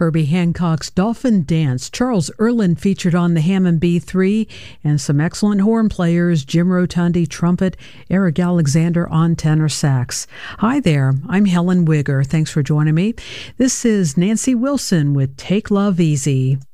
Herbie Hancock's Dolphin Dance. Charles Erlin featured on the Hammond B3, and some excellent horn players, Jim Rotundi trumpet, Eric Alexander on tenor sax. Hi there, I'm Helen Wigger. Thanks for joining me. This is Nancy Wilson with Take Love Easy.